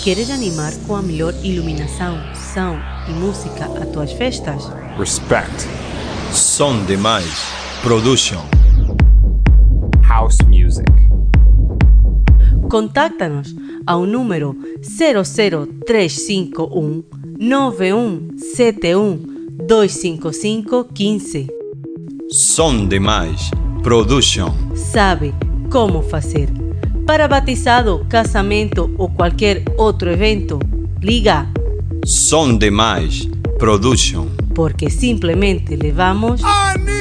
Queres animar com a melhor iluminação, som e música a tuas festas? Respect. Som Demais Production. House music. Contacta-nos ao número 00351 9171 255 15. Som Demais Production. Sabe como fazer. Para batizado, casamento ou qualquer outro evento, liga Som Demais Production. porque simplesmente levamos